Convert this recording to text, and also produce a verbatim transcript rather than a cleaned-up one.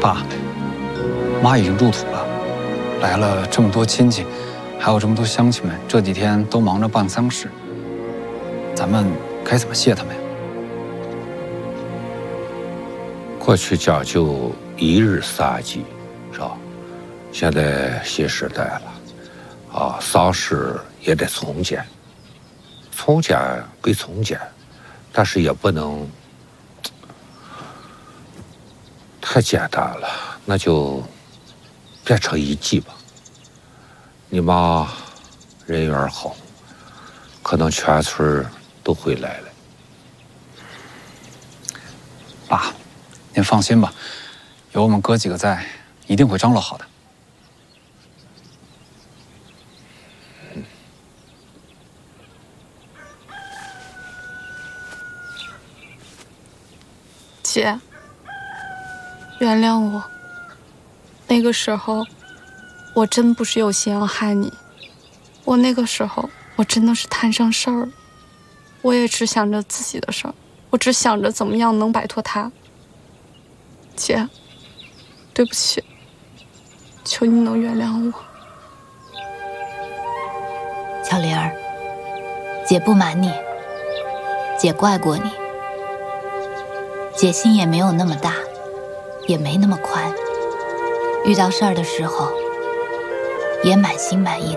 爸，妈已经入土了，来了这么多亲戚，还有这么多乡亲们，这几天都忙着办丧事，咱们该怎么谢他们呀？ 过去讲究一日三祭，是吧？现在新时代了，啊，丧事也得从简。从简归从简，但是也不能太简单了，那就变成一祭吧。你妈人缘好，可能全村都会来了。 爸，您放心吧，有我们哥几个在，一定会张罗好的。 姐，原谅我。那个时候，我真不是有心要害你。我那个时候，我真的是摊上事儿了。我也只想着自己的事儿，我只想着怎么样能摆脱他。姐，对不起，求你能原谅我。 小玲儿，姐不瞒你，姐怪过你。姐心也没有那么大，也没那么宽，遇到事儿的时候也满心满意的